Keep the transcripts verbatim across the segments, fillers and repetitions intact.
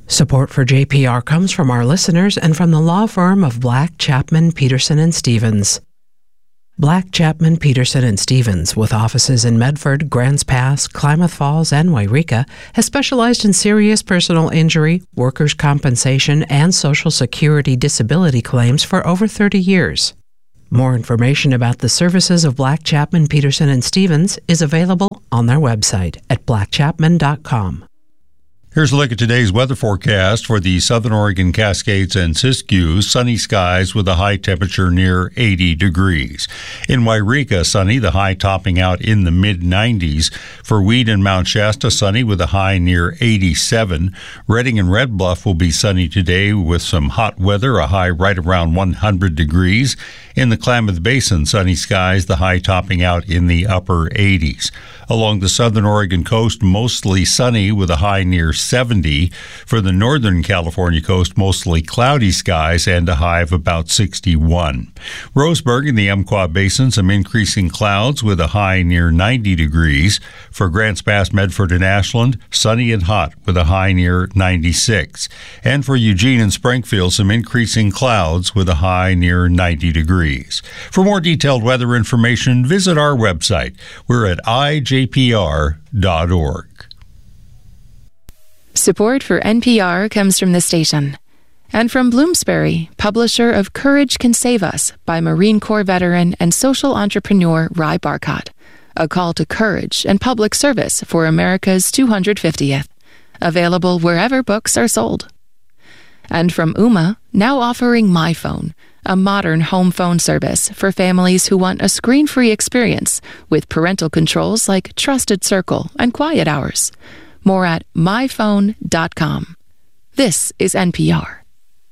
Support for J P R comes from our listeners and from the law firm of Black, Chapman, Peterson and Stevens. Black, Chapman, Peterson and Stevens, with offices in Medford, Grants Pass, Klamath Falls, and Wairika, has specialized in serious personal injury, workers' compensation, and Social Security disability claims for over thirty years. More information about the services of Black, Chapman, Peterson and Stevens is available on their website at black chapman dot com. Here's a look at today's weather forecast for the Southern Oregon Cascades and Siskiyou. Sunny skies with a high temperature near eighty degrees. In Wairika, sunny, the high topping out in the mid nineties. For Weed and Mount Shasta, sunny with a high near eighty-seven. Redding and Red Bluff will be sunny today with some hot weather, a high right around one hundred degrees. In the Klamath Basin, sunny skies, the high topping out in the upper eighties. Along the southern Oregon coast, mostly sunny with a high near seventy. For the northern California coast, mostly cloudy skies and a high of about sixty-one. Roseburg in the Umpqua Basin, some increasing clouds with a high near ninety degrees. For Grants Pass, Medford, and Ashland, sunny and hot with a high near ninety-six. And for Eugene and Springfield, some increasing clouds with a high near ninety degrees. For more detailed weather information, visit our website. We're at i j p r dot org. Support for N P R comes from the station and from Bloomsbury, publisher of Courage Can Save Us by Marine Corps veteran and social entrepreneur Ry Barcott. A call to courage and public service for America's two hundred fiftieth. Available wherever books are sold. And from Ooma, now offering MyPhone, a modern home phone service for families who want a screen-free experience with parental controls like Trusted Circle and Quiet Hours. More at my phone dot com. This is N P R.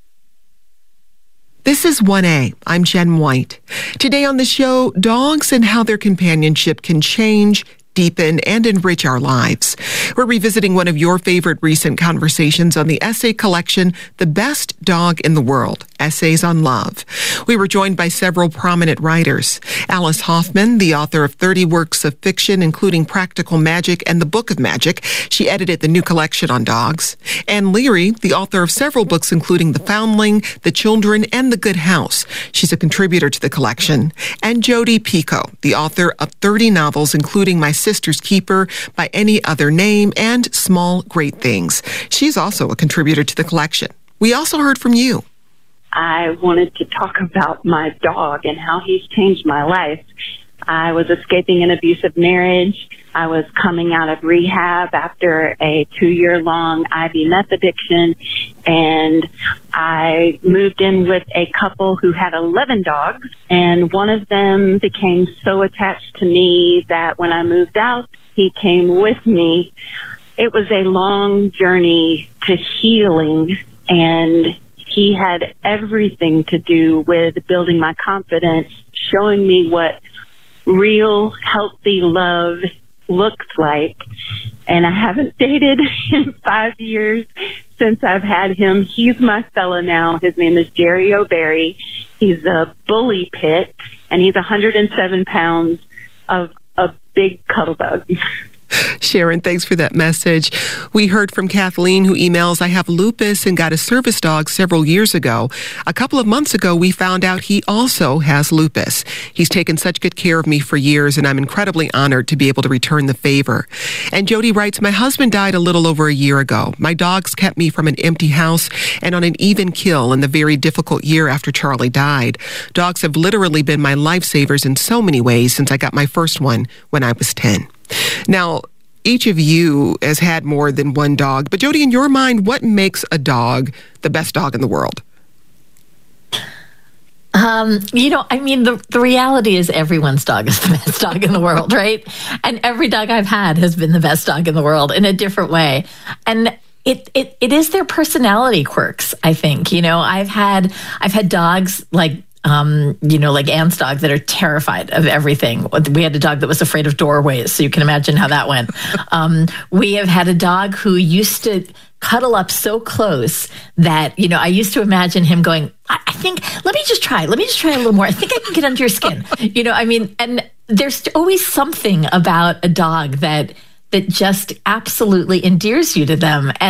This is one A. I'm Jen White. Today on the show, dogs and how their companionship can change, deepen, and enrich our lives. We're revisiting one of your favorite recent conversations on the essay collection, The Best Dog in the World, Essays on Love. We were joined by several prominent writers. Alice Hoffman, the author of thirty works of fiction, including Practical Magic and The Book of Magic. She edited the new collection on dogs. Anne Leary, the author of several books, including The Foundling, The Children, and The Good House. She's a contributor to the collection. And Jodi Picoult, the author of thirty novels, including My Sister's Keeper, By Any Other Name, and Small Great Things. She's also a contributor to the collection. We also heard from you. I wanted to talk about my dog and how he's changed my life. I was escaping an abusive marriage. I was coming out of rehab after a two-year-long I V meth addiction, and I moved in with a couple who had eleven dogs, and one of them became so attached to me that when I moved out, he came with me. It was a long journey to healing, and he had everything to do with building my confidence, showing me what real, healthy love looks like. And I haven't dated in five years since I've had him. He's my fella now. His name is Jerry O'Berry. He's a bully pit, and he's one hundred seven pounds of a big cuddle bug. Sharon, thanks for that message. We heard from Kathleen, who emails, I have lupus and got a service dog several years ago. A couple of months ago, we found out he also has lupus. He's taken such good care of me for years, and I'm incredibly honored to be able to return the favor. And Jody writes, my husband died a little over a year ago. My dogs kept me from an empty house and on an even kill in the very difficult year after Charlie died. Dogs have literally been my lifesavers in so many ways since I got my first one when I was ten. Now, each of you has had more than one dog, but Jody, in your mind, what makes a dog the best dog in the world? Um, you know, I mean, the, the reality is everyone's dog is the best dog in the world, right? And every dog I've had has been the best dog in the world in a different way. And It, it it is their personality quirks, I think. You know, I've had I've had dogs like Um, you know, like Anne's dog that are terrified of everything. We had a dog that was afraid of doorways, so you can imagine how that went. Um, we have had a dog who used to cuddle up so close that, you know, I used to imagine him going, I, I think, let me just try, let me just try a little more. I think I can get under your skin. You know, I mean, and there's always something about a dog that that just absolutely endears you to them. And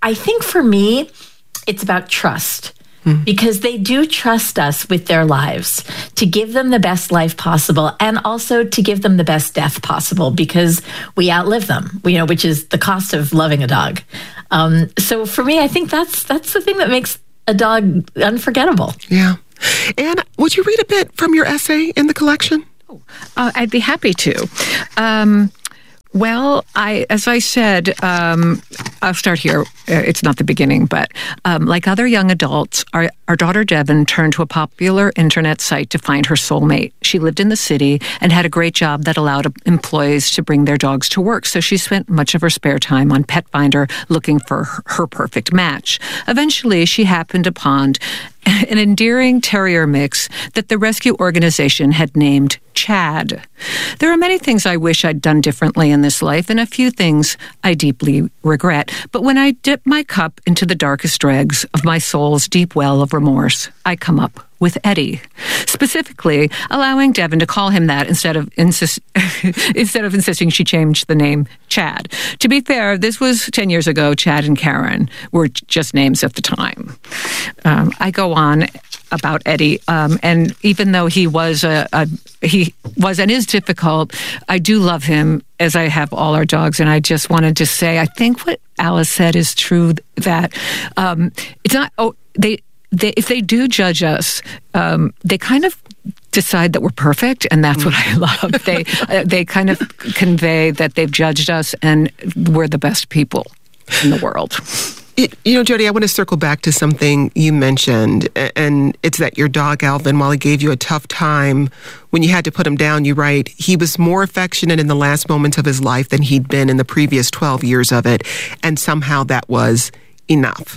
I think for me, it's about trust. Mm. Because they do trust us with their lives to give them the best life possible and also to give them the best death possible because we outlive them, you know, which is the cost of loving a dog. Um, so for me, I think that's that's the thing that makes a dog unforgettable. Yeah. And would you read a bit from your essay in the collection? Oh, uh, I'd be happy to. Um, Well, I, as I said, um, I'll start here. It's not the beginning, but um, like other young adults, our, our daughter Devin turned to a popular internet site to find her soulmate. She lived in the city and had a great job that allowed employees to bring their dogs to work. So she spent much of her spare time on Pet Finder looking for her, her perfect match. Eventually, she happened upon an endearing terrier mix that the rescue organization had named Chad. There are many things I wish I'd done differently in this life, and a few things I deeply regret. But when I dip my cup into the darkest dregs of my soul's deep well of remorse, I come up with Eddie, specifically allowing Devin to call him that instead of insist instead of insisting she changed the name Chad. To be fair, this was ten years ago. Chad and Karen were just names at the time. Um, I go on about Eddie, um, and even though he was a, a he was and is difficult, I do love him, as I have all our dogs. And I just wanted to say, I think what Alice said is true. That um, it's not. Oh, they. They, if they do judge us, um, they kind of decide that we're perfect, and that's what I love. They uh, they kind of convey that they've judged us, and we're the best people in the world. It, you know, Jody, I want to circle back to something you mentioned, and it's that your dog, Alvin, while he gave you a tough time, when you had to put him down, you write, he was more affectionate in the last moments of his life than he'd been in the previous twelve years of it, and somehow that was enough.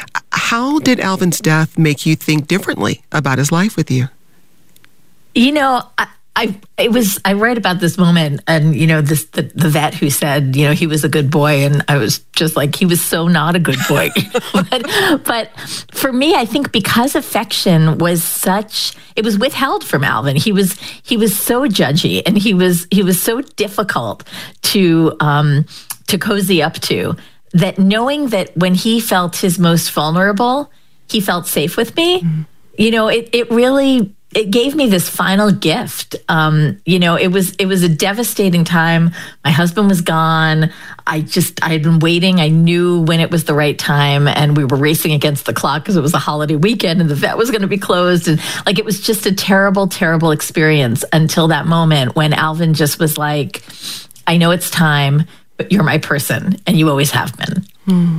How did Alvin's death make you think differently about his life with you? You know, I, I it was I read about this moment, and you know, this the, the vet who said, you know, he was a good boy, and I was just like, he was so not a good boy. but but for me, I think because affection was such, it was withheld from Alvin. He was he was so judgy, and he was he was so difficult to um, to cozy up to. That knowing that when he felt his most vulnerable, he felt safe with me, mm-hmm. you know, it, it really, it gave me this final gift. Um, you know, it was, it was a devastating time. My husband was gone. I just, I had been waiting. I knew when it was the right time, and we were racing against the clock because it was a holiday weekend and the vet was going to be closed. And like, it was just a terrible, terrible experience until that moment when Alvin just was like, I know it's time, but you're my person, and you always have been. Hmm.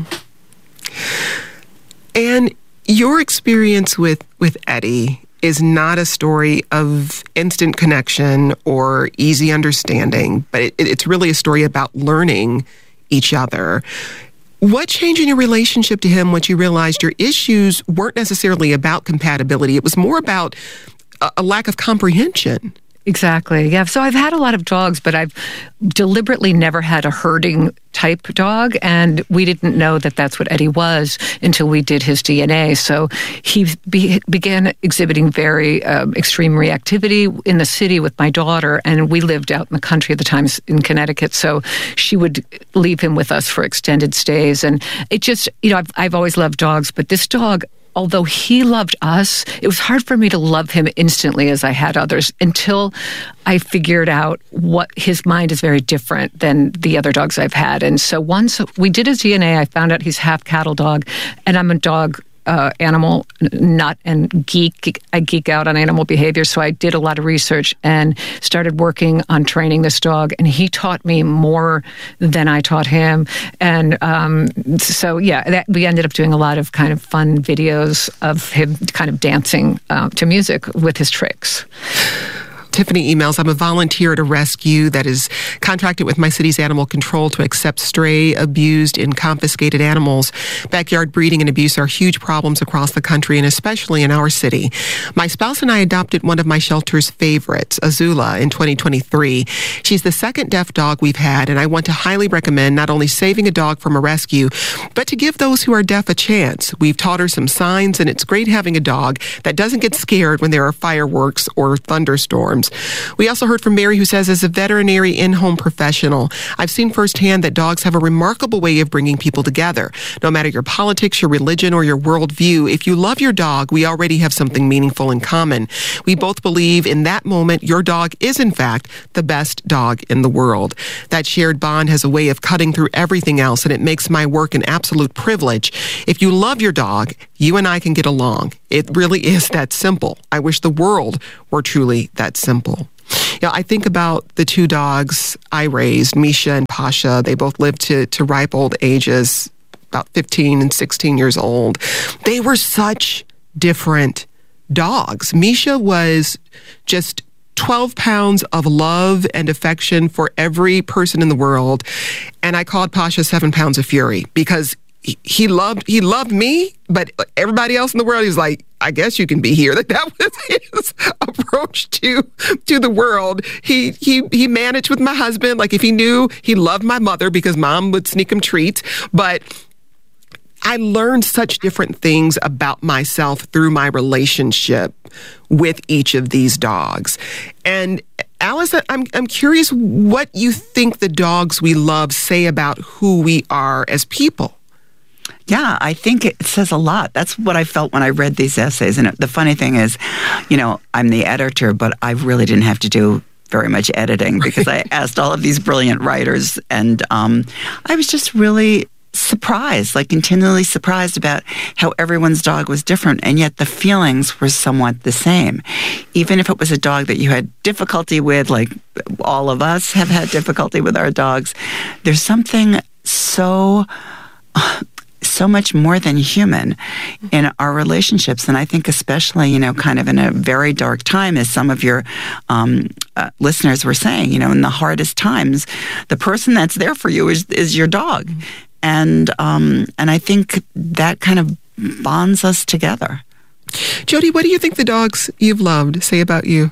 And your experience with, with Eddie is not a story of instant connection or easy understanding, but it, it's really a story about learning each other. What changed in your relationship to him once you realized your issues weren't necessarily about compatibility? It was more about a, a lack of comprehension. Exactly. Yeah. So I've had a lot of dogs, but I've deliberately never had a herding type dog. And we didn't know that that's what Eddie was until we did his D N A. So he be- began exhibiting very um, extreme reactivity in the city with my daughter. And we lived out in the country at the time in Connecticut. So she would leave him with us for extended stays. And it just, you know, I've, I've always loved dogs, but this dog, although he loved us, it was hard for me to love him instantly as I had others until I figured out what his mind is very different than the other dogs I've had. And so once we did his D N A, I found out he's half cattle dog, and I'm a dog uh, animal nut and geek. I geek out on animal behavior. So I did a lot of research and started working on training this dog. And he taught me more than I taught him. And um, so, yeah, that, we ended up doing a lot of kind of fun videos of him kind of dancing uh, to music with his tricks. Tiffany emails, I'm a volunteer at a rescue that is contracted with my city's animal control to accept stray, abused, and confiscated animals. Backyard breeding and abuse are huge problems across the country and especially in our city. My spouse and I adopted one of my shelter's favorites, Azula, in twenty twenty-three. She's the second deaf dog we've had, and I want to highly recommend not only saving a dog from a rescue, but to give those who are deaf a chance. We've taught her some signs, and it's great having a dog that doesn't get scared when there are fireworks or thunderstorms. pounds. We also heard from Mary, who says, as a veterinary in-home professional, I've seen firsthand that dogs have a remarkable way of bringing people together. No matter your politics, your religion, or your worldview, if you love your dog, we already have something meaningful in common. We both believe in that moment your dog is, in fact, the best dog in the world. That shared bond has a way of cutting through everything else, and it makes my work an absolute privilege. If you love your dog, you and I can get along. It really is that simple. I wish the world were truly that simple. You know, I think about the two dogs I raised, Misha and Pasha. They both lived to, to ripe old ages, about fifteen and sixteen years old. They were such different dogs. Misha was just twelve pounds of love and affection for every person in the world. And I called Pasha seven pounds of fury because he, he loved he loved me, but everybody else in the world, he was like, I guess you can be here. That that was his approach to to the world. He he he managed with my husband. Like if he knew he loved my mother because mom would sneak him treats, but I learned such different things about myself through my relationship with each of these dogs. And Alice, I'm I'm curious what you think the dogs we love say about who we are as people. Yeah, I think it says a lot. That's what I felt when I read these essays. And the funny thing is, you know, I'm the editor, but I really didn't have to do very much editing because I asked all of these brilliant writers. And um, I was just really surprised, like continually surprised about how everyone's dog was different, and yet the feelings were somewhat the same. Even if it was a dog that you had difficulty with, like all of us have had difficulty with our dogs, there's something so... so much more than human in our relationships. And I think especially, you know, kind of in a very dark time, as some of your um, uh, listeners were saying, you know, in the hardest times, the person that's there for you is, is your dog. And, um, and I think that kind of bonds us together. Jody, what do you think the dogs you've loved say about you?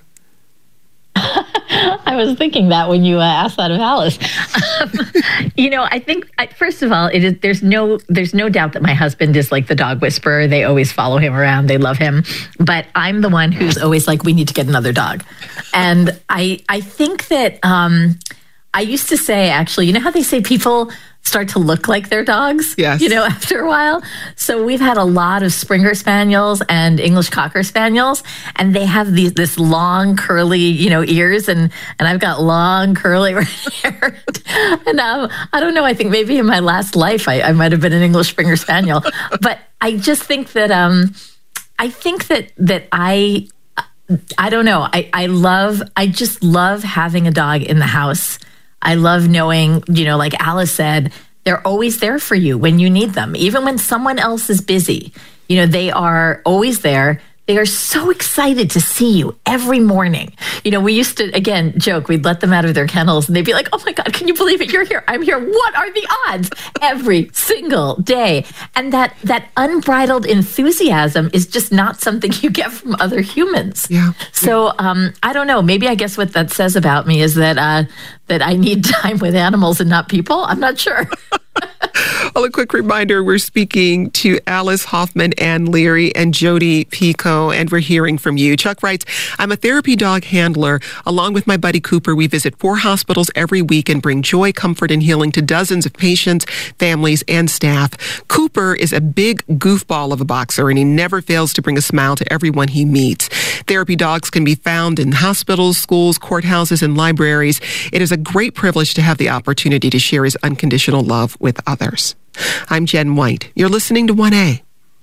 I was thinking that when you uh, asked that of Alice. Um, you know, I think I, first of all, it is there's no there's no doubt that my husband is like the dog whisperer. They always follow him around. They love him. But I'm the one who's always like, we need to get another dog. And I I think that um, I used to say, actually, you know how they say people start to look like their dogs, yes. you know, after a while. So we've had a lot of Springer Spaniels and English Cocker Spaniels, and they have these this long curly, you know, ears, and and I've got long curly red hair. And um, I don't know. I think maybe in my last life I, I might have been an English Springer Spaniel, but I just think that um, I think that that I I don't know. I I love I just love having a dog in the house. I love knowing, you know, like Alice said, they're always there for you when you need them. Even when someone else is busy, you know, they are always there. They are so excited to see you every morning. You know, we used to, again, joke, we'd let them out of their kennels and they'd be like, oh my God, can you believe it? You're here. I'm here. What are the odds? Every single day. And that that unbridled enthusiasm is just not something you get from other humans. Yeah. So um, I don't know. Maybe I guess what that says about me is that uh, that I need time with animals and not people. I'm not sure. Well, a quick reminder, we're speaking to Alice Hoffman, Ann Leary, and Jody Pico, and we're hearing from you. Chuck writes, I'm a therapy dog handler. Along with my buddy Cooper, we visit four hospitals every week and bring joy, comfort, and healing to dozens of patients, families, and staff. Cooper is a big goofball of a boxer, and he never fails to bring a smile to everyone he meets. Therapy dogs can be found in hospitals, schools, courthouses, and libraries. It is a great privilege to have the opportunity to share his unconditional love with others. I'm Jen White. You're listening to one A.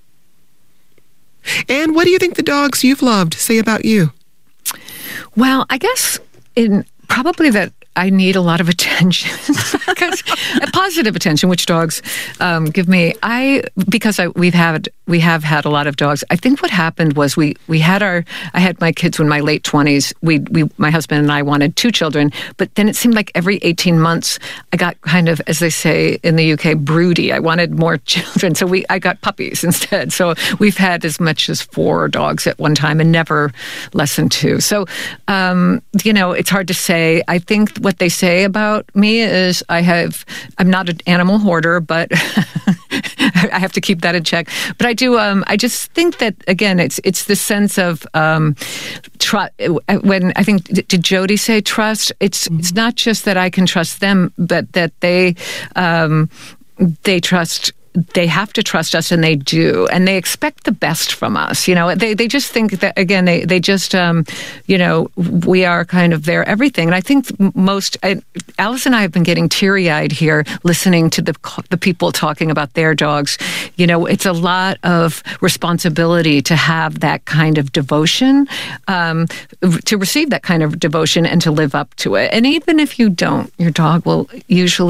And what do you think the dogs you've loved say about you? Well, I guess in probably that I need a lot of attention, positive attention, which dogs um, give me. I because I, we've had we have had a lot of dogs. I think what happened was we we had our I had my kids in my late twenties. We we my husband and I wanted two children, but then it seemed like every eighteen months I got kind of, as they say in the U K, broody. I wanted more children, so we I got puppies instead. So we've had as much as four dogs at one time, and never less than two. So um, you know, it's hard to say. I think what they say about me is I have, I'm not an animal hoarder, but I have to keep that in check. But I do. Um, I just think that again, it's it's the sense of um, trust. When I think did Jody say trust? It's mm-hmm. it's not just that I can trust them, but that they um, they trust. They have to trust us, and they do, and they expect the best from us. You know, they they just think that again. They they just um, you know, we are kind of their everything. And I think most I, Alice and I have been getting teary eyed here listening to the the people talking about their dogs. You know, it's a lot of responsibility to have that kind of devotion, um, to receive that kind of devotion, and to live up to it. And even if you don't, your dog will usually